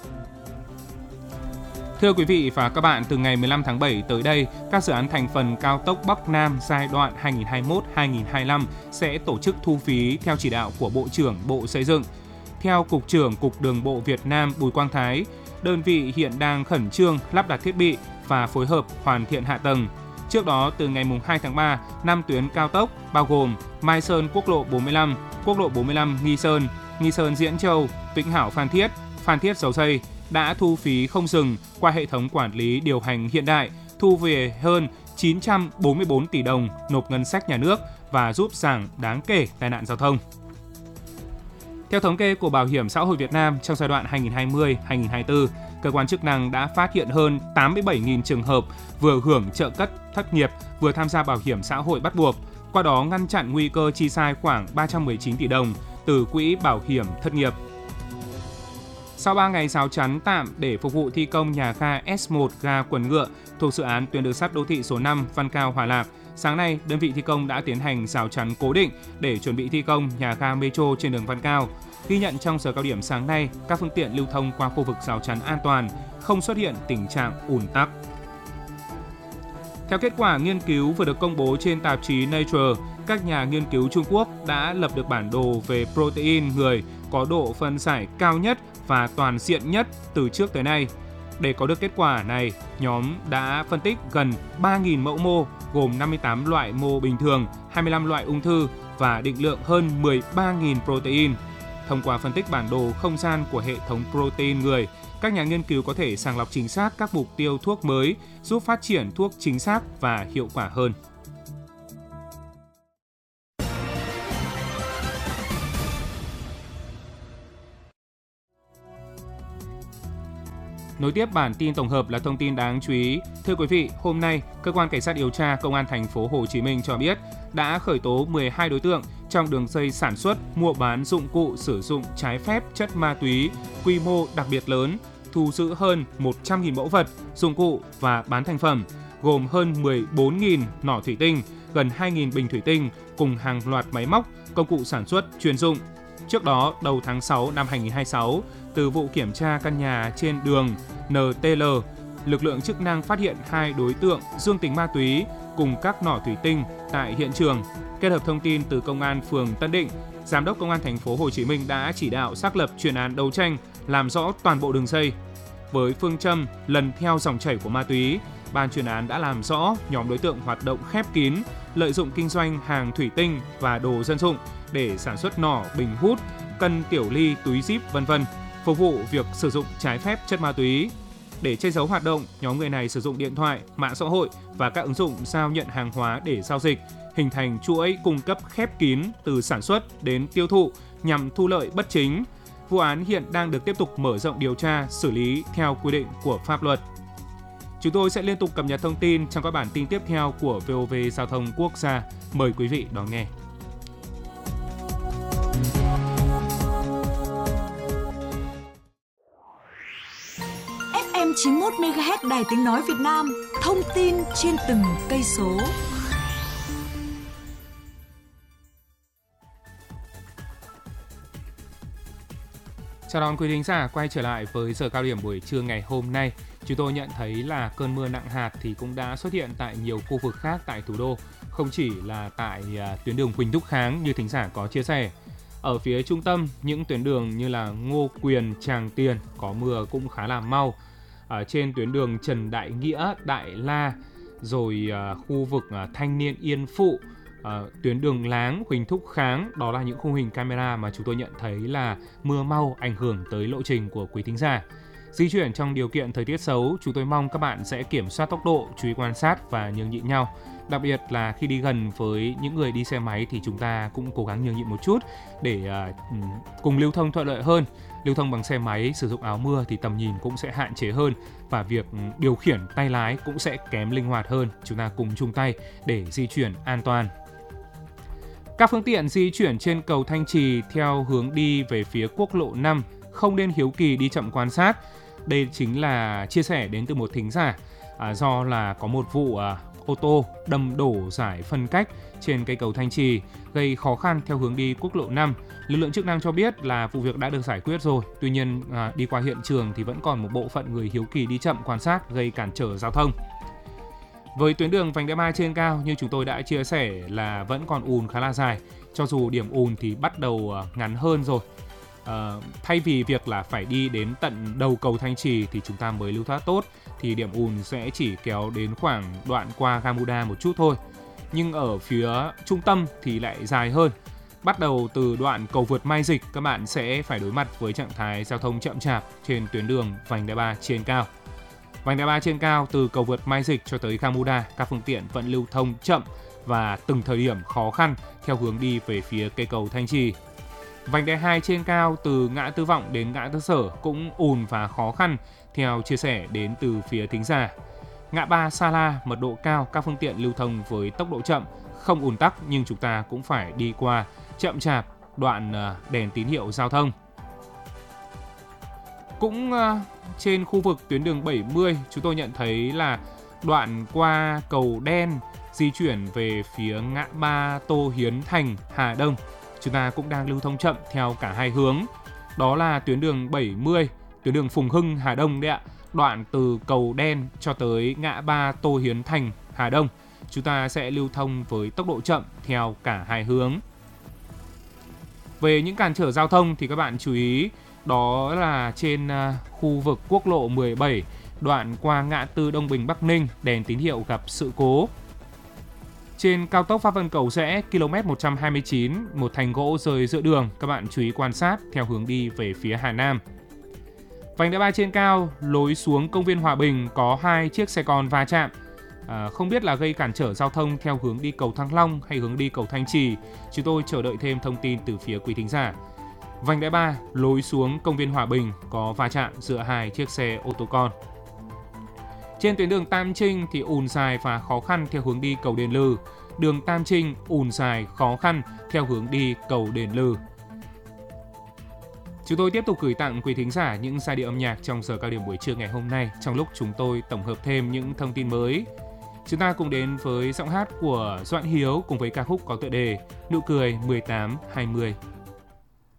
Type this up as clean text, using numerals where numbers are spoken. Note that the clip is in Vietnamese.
Thưa quý vị và các bạn, từ ngày 15 tháng 7 tới đây, các dự án thành phần cao tốc Bắc Nam giai đoạn 2021-2025 sẽ tổ chức thu phí theo chỉ đạo của Bộ trưởng Bộ Xây dựng. Theo Cục trưởng Cục Đường bộ Việt Nam Bùi Quang Thái, đơn vị hiện đang khẩn trương lắp đặt thiết bị và phối hợp hoàn thiện hạ tầng. Trước đó, từ ngày 2 tháng 3, 5 tuyến cao tốc bao gồm Mai Sơn Quốc lộ 45, Quốc lộ 45 Nghi Sơn Diễn Châu, Vĩnh Hảo Phan Thiết, Phan Thiết Dầu Dây đã thu phí không dừng qua hệ thống quản lý điều hành hiện đại, thu về hơn 944 tỷ đồng nộp ngân sách nhà nước và giúp giảm đáng kể tai nạn giao thông. Theo thống kê của Bảo hiểm xã hội Việt Nam, trong giai đoạn 2020-2024, cơ quan chức năng đã phát hiện hơn 87.000 trường hợp vừa hưởng trợ cấp thất nghiệp, vừa tham gia bảo hiểm xã hội bắt buộc, qua đó ngăn chặn nguy cơ chi sai khoảng 319 tỷ đồng từ quỹ bảo hiểm thất nghiệp. Sau 3 ngày rào chắn tạm để phục vụ thi công nhà ga S1 ga Quần Ngựa thuộc dự án tuyến đường sắt đô thị số 5 Văn Cao Hòa Lạc, sáng nay đơn vị thi công đã tiến hành rào chắn cố định để chuẩn bị thi công nhà ga Metro trên đường Văn Cao. Ghi nhận trong giờ cao điểm sáng nay, các phương tiện lưu thông qua khu vực rào chắn an toàn, không xuất hiện tình trạng ùn tắc. Theo kết quả nghiên cứu vừa được công bố trên tạp chí Nature, các nhà nghiên cứu Trung Quốc đã lập được bản đồ về protein người có độ phân giải cao nhất và toàn diện nhất từ trước tới nay. Để có được kết quả này, nhóm đã phân tích gần 3.000 mẫu mô gồm 58 loại mô bình thường, 25 loại ung thư và định lượng hơn 13.000 protein. Thông qua phân tích bản đồ không gian của hệ thống protein người, các nhà nghiên cứu có thể sàng lọc chính xác các mục tiêu thuốc mới, giúp phát triển thuốc chính xác và hiệu quả hơn. Nối tiếp bản tin tổng hợp là thông tin đáng chú ý. Thưa quý vị, hôm nay, cơ quan cảnh sát điều tra Công an thành phố Hồ Chí Minh cho biết đã khởi tố 12 đối tượng trong đường dây sản xuất, mua bán dụng cụ sử dụng trái phép chất ma túy quy mô đặc biệt lớn, thu giữ hơn 100.000 mẫu vật, dụng cụ và bán thành phẩm, gồm hơn 14.000 nỏ thủy tinh, gần 2.000 bình thủy tinh cùng hàng loạt máy móc, công cụ sản xuất chuyên dụng. Trước đó, đầu tháng 6 năm 2026, từ vụ kiểm tra căn nhà trên đường NTL, lực lượng chức năng phát hiện 2 đối tượng dương tính ma túy cùng các nỏ thủy tinh tại hiện trường. Kết hợp thông tin từ Công an phường Tân Định, Giám đốc Công an thành phố Hồ Chí Minh đã chỉ đạo xác lập chuyên án đấu tranh, làm rõ toàn bộ đường dây. Với phương châm lần theo dòng chảy của ma túy, ban chuyên án đã làm rõ nhóm đối tượng hoạt động khép kín, lợi dụng kinh doanh hàng thủy tinh và đồ dân dụng để sản xuất nỏ, bình hút, cân tiểu ly, túi zip, v.v. phục vụ việc sử dụng trái phép chất ma túy. Để che giấu hoạt động, nhóm người này sử dụng điện thoại, mạng xã hội và các ứng dụng giao nhận hàng hóa để giao dịch, hình thành chuỗi cung cấp khép kín từ sản xuất đến tiêu thụ nhằm thu lợi bất chính. Vụ án hiện đang được tiếp tục mở rộng điều tra, xử lý theo quy định của pháp luật. Chúng tôi sẽ liên tục cập nhật thông tin trong các bản tin tiếp theo của VOV Giao thông Quốc gia. Mời quý vị đón nghe. FM 91 MHz Đài Tiếng nói Việt Nam, thông tin trên từng cây số. Chào đón quý thính giả quay trở lại với giờ cao điểm buổi trưa ngày hôm nay. Chúng tôi nhận thấy là cơn mưa nặng hạt thì cũng đã xuất hiện tại nhiều khu vực khác tại thủ đô, không chỉ là tại tuyến đường Huỳnh Thúc Kháng như thính giả có chia sẻ. Ở phía trung tâm, những tuyến đường như là Ngô Quyền, Tràng Tiền có mưa cũng khá là mau. Ở trên tuyến đường Trần Đại Nghĩa, Đại La, rồi khu vực Thanh Niên Yên Phụ, tuyến đường Láng, Huỳnh Thúc Kháng, đó là những khung hình camera mà chúng tôi nhận thấy là mưa mau ảnh hưởng tới lộ trình của quý thính giả. Di chuyển trong điều kiện thời tiết xấu, chúng tôi mong các bạn sẽ kiểm soát tốc độ, chú ý quan sát và nhường nhịn nhau. Đặc biệt là khi đi gần với những người đi xe máy thì chúng ta cũng cố gắng nhường nhịn một chút để cùng lưu thông thuận lợi hơn. Lưu thông bằng xe máy, sử dụng áo mưa thì tầm nhìn cũng sẽ hạn chế hơn và việc điều khiển tay lái cũng sẽ kém linh hoạt hơn. Chúng ta cùng chung tay để di chuyển an toàn. Các phương tiện di chuyển trên cầu Thanh Trì theo hướng đi về phía quốc lộ 5 không nên hiếu kỳ đi chậm quan sát. Đây chính là chia sẻ đến từ một thính giả do là có một vụ ô tô đâm đổ giải phân cách trên cây cầu Thanh Trì, gây khó khăn theo hướng đi quốc lộ 5. Lực lượng chức năng cho biết là vụ việc đã được giải quyết rồi. Tuy nhiên, đi qua hiện trường thì vẫn còn một bộ phận người hiếu kỳ đi chậm quan sát gây cản trở giao thông. Với tuyến đường vành đai 3 trên cao như chúng tôi đã chia sẻ là vẫn còn ùn khá là dài, cho dù điểm ùn thì bắt đầu ngắn hơn rồi. Thay vì việc là phải đi đến tận đầu cầu Thanh Trì thì chúng ta mới lưu thoát tốt, thì điểm ùn sẽ chỉ kéo đến khoảng đoạn qua Gamuda một chút thôi. Nhưng ở phía trung tâm thì lại dài hơn. Bắt đầu từ đoạn cầu vượt Mai Dịch, các bạn sẽ phải đối mặt với trạng thái giao thông chậm chạp trên tuyến đường vành đai 3 trên cao. Vành đai 3 trên cao từ cầu vượt Mai Dịch cho tới Gamuda, các phương tiện vẫn lưu thông chậm và từng thời điểm khó khăn theo hướng đi về phía cây cầu Thanh Trì. Vành đai 2 trên cao từ ngã tư Vọng đến ngã tư Sở cũng ùn và khó khăn theo chia sẻ đến từ phía thính giả. Ngã ba Sa La mật độ cao, các phương tiện lưu thông với tốc độ chậm, không ùn tắc nhưng chúng ta cũng phải đi qua chậm chạp đoạn đèn tín hiệu giao thông. Cũng trên khu vực tuyến đường 70, chúng tôi nhận thấy là đoạn qua cầu Đen di chuyển về phía ngã ba Tô Hiến Thành, Hà Đông, chúng ta cũng đang lưu thông chậm theo cả hai hướng. Đó là tuyến đường 70, tuyến đường Phùng Hưng, Hà Đông đấy ạ. Đoạn từ cầu Đen cho tới ngã ba Tô Hiến Thành, Hà Đông, chúng ta sẽ lưu thông với tốc độ chậm theo cả hai hướng. Về những cản trở giao thông thì các bạn chú ý, đó là trên khu vực quốc lộ 17, đoạn qua ngã tư Đông Bình Bắc Ninh, đèn tín hiệu gặp sự cố. Trên cao tốc Pháp Vân Cầu Giẽ, km 129, một thành gỗ rơi giữa đường, các bạn chú ý quan sát theo hướng đi về phía Hà Nam. Vành đai 3 trên cao, lối xuống công viên Hòa Bình có 2 chiếc xe con va chạm. Không biết là gây cản trở giao thông theo hướng đi cầu Thăng Long hay hướng đi cầu Thanh Trì. Chúng tôi chờ đợi thêm thông tin từ phía quý thính giả. Vành đai 3, lối xuống công viên Hòa Bình có va chạm giữa 2 chiếc xe ô tô con. Trên tuyến đường Tam Trinh thì ùn dài và khó khăn theo hướng đi cầu Đền Lư. Đường Tam Trinh ùn dài khó khăn theo hướng đi cầu Đền Lư. Chúng tôi tiếp tục gửi tặng quý thính giả những giai điệu âm nhạc trong giờ cao điểm buổi trưa ngày hôm nay, trong lúc chúng tôi tổng hợp thêm những thông tin mới. Chúng ta cùng đến với giọng hát của Doãn Hiếu cùng với ca khúc có tựa đề Nụ cười 1820.